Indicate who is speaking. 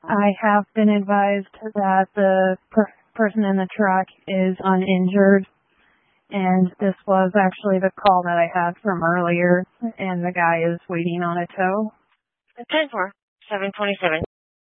Speaker 1: I have been advised that the person in the truck is uninjured, and this was actually the call that I had from earlier, and the guy is waiting on a tow.
Speaker 2: 10-4, 727.